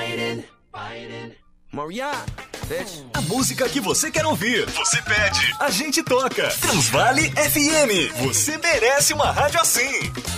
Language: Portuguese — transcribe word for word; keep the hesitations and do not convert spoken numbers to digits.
Biden, Biden. Maria, bitch. A música que você quer ouvir, você pede, a gente toca. Transvale F M, você merece uma rádio assim.